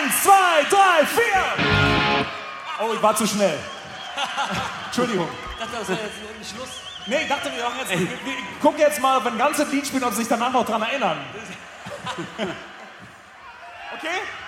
1, 2, 3, 4. Oh, ich war zu schnell. Entschuldigung. Ich dachte, das wäre jetzt ein Schluss. Nee, ich dachte, wir machen jetzt. Wir gucken jetzt mal, wenn ein ganzes Lied spielen, ob sie sich danach noch dran erinnern. Okay?